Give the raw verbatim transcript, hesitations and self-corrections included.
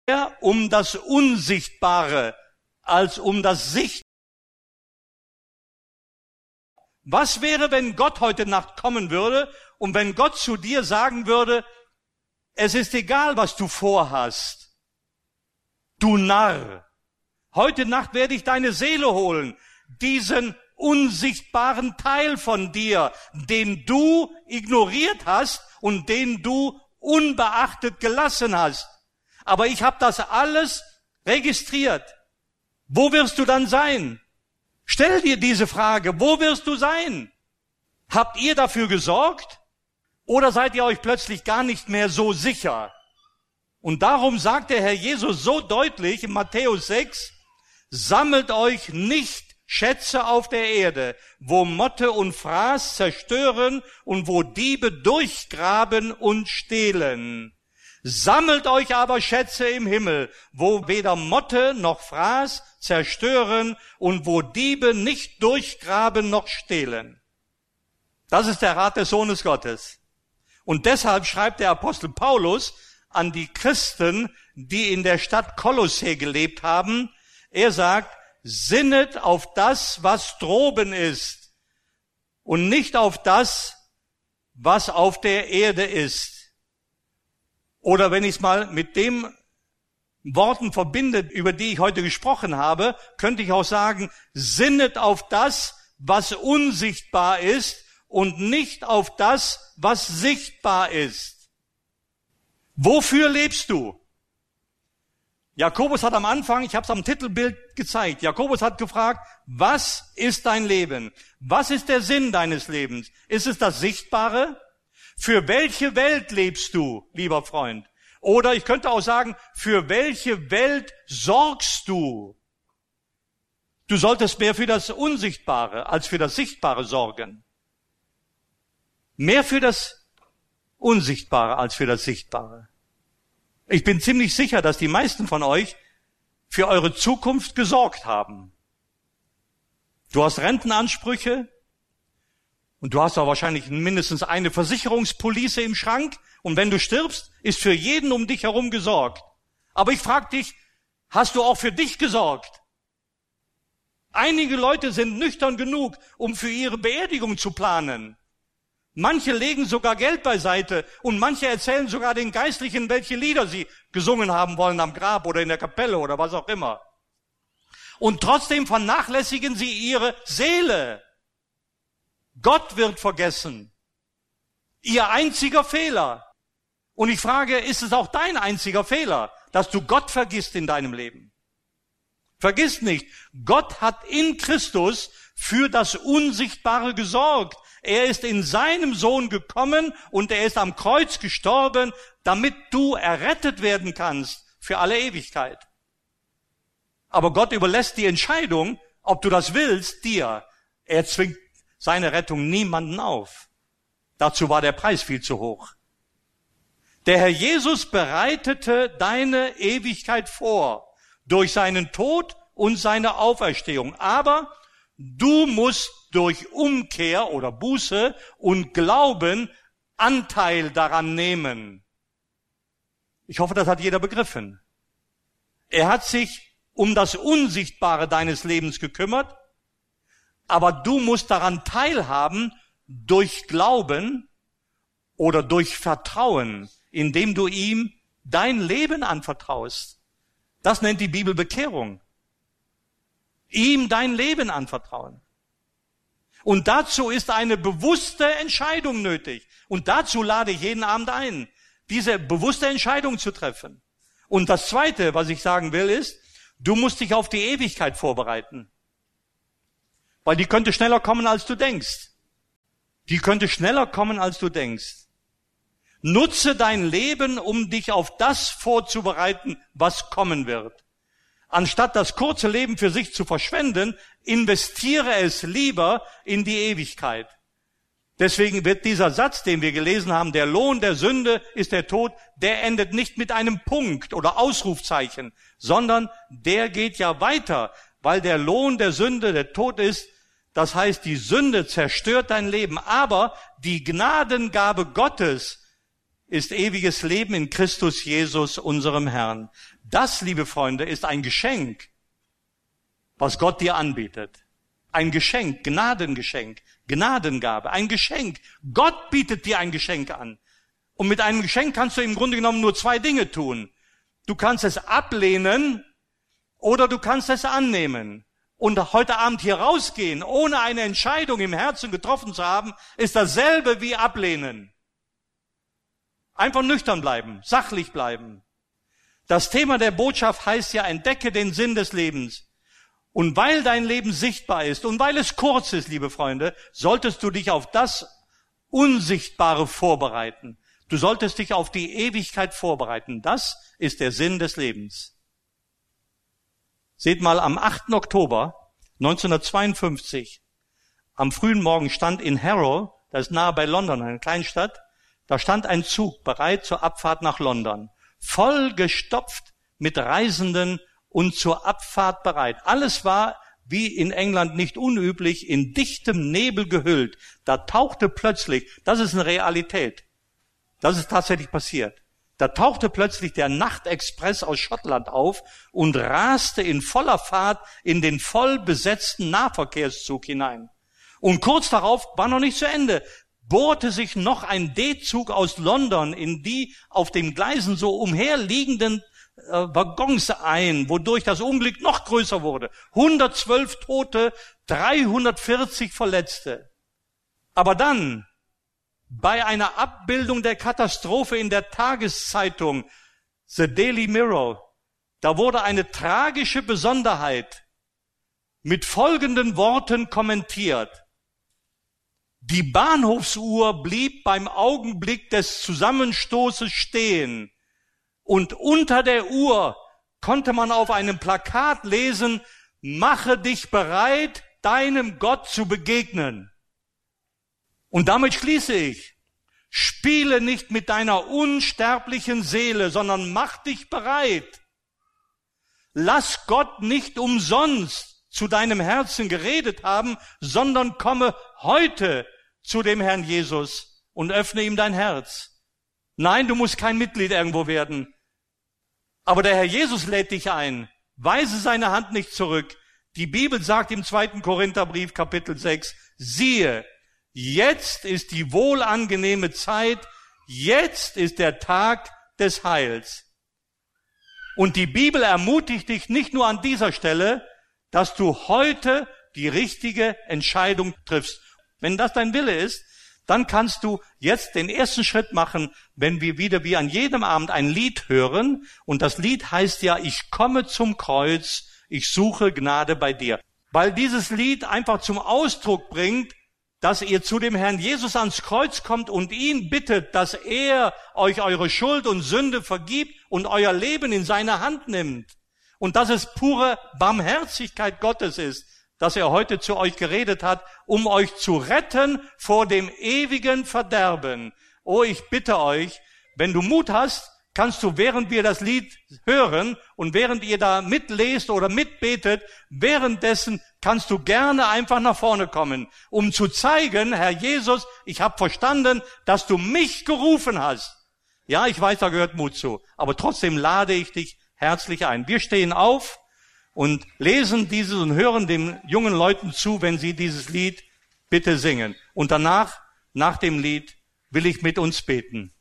um das Unsichtbare als um das Sichtbare. Was wäre, wenn Gott heute Nacht kommen würde und wenn Gott zu dir sagen würde, es ist egal, was du vorhast, du Narr. Heute Nacht werde ich deine Seele holen, diesen unsichtbaren Teil von dir, den du ignoriert hast und den du unbeachtet gelassen hast. Aber ich habe das alles registriert. Wo wirst du dann sein? Stell dir diese Frage, wo wirst du sein? Habt ihr dafür gesorgt? Oder seid ihr euch plötzlich gar nicht mehr so sicher? Und darum sagt der Herr Jesus so deutlich in Matthäus sechs, sammelt euch nicht Schätze auf der Erde, wo Motte und Fraß zerstören und wo Diebe durchgraben und stehlen. Sammelt euch aber Schätze im Himmel, wo weder Motte noch Fraß zerstören und wo Diebe nicht durchgraben noch stehlen. Das ist der Rat des Sohnes Gottes. Und deshalb schreibt der Apostel Paulus an die Christen, die in der Stadt Kolossä gelebt haben. Er sagt, sinnet auf das, was droben ist und nicht auf das, was auf der Erde ist. Oder wenn ich es mal mit den Worten verbinde, über die ich heute gesprochen habe, könnte ich auch sagen, sinnet auf das, was unsichtbar ist und nicht auf das, was sichtbar ist. Wofür lebst du? Jakobus hat am Anfang, ich habe es am Titelbild gezeigt, Jakobus hat gefragt, was ist dein Leben? Was ist der Sinn deines Lebens? Ist es das Sichtbare? Für welche Welt lebst du, lieber Freund? Oder ich könnte auch sagen, für welche Welt sorgst du? Du solltest mehr für das Unsichtbare als für das Sichtbare sorgen. Mehr für das Unsichtbare als für das Sichtbare. Ich bin ziemlich sicher, dass die meisten von euch für eure Zukunft gesorgt haben. Du hast Rentenansprüche und du hast auch wahrscheinlich mindestens eine Versicherungspolice im Schrank und wenn du stirbst, ist für jeden um dich herum gesorgt. Aber ich frage dich, hast du auch für dich gesorgt? Einige Leute sind nüchtern genug, um für ihre Beerdigung zu planen. Manche legen sogar Geld beiseite und manche erzählen sogar den Geistlichen, welche Lieder sie gesungen haben wollen am Grab oder in der Kapelle oder was auch immer. Und trotzdem vernachlässigen sie ihre Seele. Gott wird vergessen. Ihr einziger Fehler. Und ich frage, ist es auch dein einziger Fehler, dass du Gott vergisst in deinem Leben? Vergiss nicht, Gott hat in Christus für das Unsichtbare gesorgt. Er ist in seinem Sohn gekommen und er ist am Kreuz gestorben, damit du errettet werden kannst für alle Ewigkeit. Aber Gott überlässt die Entscheidung, ob du das willst, dir. Er zwingt seine Rettung niemanden auf. Dazu war der Preis viel zu hoch. Der Herr Jesus bereitete deine Ewigkeit vor durch seinen Tod und seine Auferstehung. Aber du musst durch Umkehr oder Buße und Glauben Anteil daran nehmen. Ich hoffe, das hat jeder begriffen. Er hat sich um das Unsichtbare deines Lebens gekümmert, aber du musst daran teilhaben durch Glauben oder durch Vertrauen, indem du ihm dein Leben anvertraust. Das nennt die Bibel Bekehrung. Ihm dein Leben anvertrauen. Und dazu ist eine bewusste Entscheidung nötig. Und dazu lade ich jeden Abend ein, diese bewusste Entscheidung zu treffen. Und das Zweite, was ich sagen will, ist, du musst dich auf die Ewigkeit vorbereiten. Weil die könnte schneller kommen, als du denkst. Die könnte schneller kommen, als du denkst. Nutze dein Leben, um dich auf das vorzubereiten, was kommen wird. Anstatt das kurze Leben für sich zu verschwenden, investiere es lieber in die Ewigkeit. Deswegen wird dieser Satz, den wir gelesen haben, der Lohn der Sünde ist der Tod, der endet nicht mit einem Punkt oder Ausrufzeichen, sondern der geht ja weiter, weil der Lohn der Sünde der Tod ist. Das heißt, die Sünde zerstört dein Leben, aber die Gnadengabe Gottes ist ewiges Leben in Christus Jesus, unserem Herrn. Das, liebe Freunde, ist ein Geschenk, was Gott dir anbietet. Ein Geschenk, Gnadengeschenk, Gnadengabe, ein Geschenk. Gott bietet dir ein Geschenk an. Und mit einem Geschenk kannst du im Grunde genommen nur zwei Dinge tun. Du kannst es ablehnen oder du kannst es annehmen. Und heute Abend hier rausgehen, ohne eine Entscheidung im Herzen getroffen zu haben, ist dasselbe wie ablehnen. Einfach nüchtern bleiben, sachlich bleiben. Das Thema der Botschaft heißt ja, entdecke den Sinn des Lebens. Und weil dein Leben sichtbar ist und weil es kurz ist, liebe Freunde, solltest du dich auf das Unsichtbare vorbereiten. Du solltest dich auf die Ewigkeit vorbereiten. Das ist der Sinn des Lebens. Seht mal, am achten Oktober neunzehnhundertzweiundfünfzig, am frühen Morgen stand in Harrow, das ist nahe bei London, eine Kleinstadt, da stand ein Zug bereit zur Abfahrt nach London, vollgestopft mit Reisenden und zur Abfahrt bereit. Alles war, wie in England nicht unüblich, in dichtem Nebel gehüllt. Da tauchte plötzlich, das ist eine Realität, das ist tatsächlich passiert, da tauchte plötzlich der Nachtexpress aus Schottland auf und raste in voller Fahrt in den voll besetzten Nahverkehrszug hinein. Und kurz darauf, war noch nicht zu Ende, bohrte sich noch ein D-Zug aus London in die auf den Gleisen so umherliegenden äh, Waggons ein, wodurch das Unglück noch größer wurde. hundertzwölf Tote, dreihundertvierzig Verletzte. Aber dann, bei einer Abbildung der Katastrophe in der Tageszeitung The Daily Mirror, da wurde eine tragische Besonderheit mit folgenden Worten kommentiert. Die Bahnhofsuhr blieb beim Augenblick des Zusammenstoßes stehen und unter der Uhr konnte man auf einem Plakat lesen, mache dich bereit, deinem Gott zu begegnen. Und damit schließe ich, spiele nicht mit deiner unsterblichen Seele, sondern mach dich bereit. Lass Gott nicht umsonst zu deinem Herzen geredet haben, sondern komme heute zu dem Herrn Jesus und öffne ihm dein Herz. Nein, du musst kein Mitglied irgendwo werden. Aber der Herr Jesus lädt dich ein. Weise seine Hand nicht zurück. Die Bibel sagt im zweiten Korintherbrief, Kapitel sechs, siehe, jetzt ist die wohlangenehme Zeit, jetzt ist der Tag des Heils. Und die Bibel ermutigt dich nicht nur an dieser Stelle, dass du heute die richtige Entscheidung triffst. Wenn das dein Wille ist, dann kannst du jetzt den ersten Schritt machen, wenn wir wieder wie an jedem Abend ein Lied hören. Und das Lied heißt ja, ich komme zum Kreuz, ich suche Gnade bei dir. Weil dieses Lied einfach zum Ausdruck bringt, dass ihr zu dem Herrn Jesus ans Kreuz kommt und ihn bittet, dass er euch eure Schuld und Sünde vergibt und euer Leben in seine Hand nimmt. Und dass es pure Barmherzigkeit Gottes ist, dass er heute zu euch geredet hat, um euch zu retten vor dem ewigen Verderben. Oh, ich bitte euch, wenn du Mut hast, kannst du, während wir das Lied hören und während ihr da mitlest oder mitbetet, währenddessen kannst du gerne einfach nach vorne kommen, um zu zeigen, Herr Jesus, ich habe verstanden, dass du mich gerufen hast. Ja, ich weiß, da gehört Mut zu, aber trotzdem lade ich dich herzlich ein. Wir stehen auf und lesen dieses und hören den jungen Leuten zu, wenn sie dieses Lied bitte singen. Und danach, nach dem Lied, will ich mit uns beten.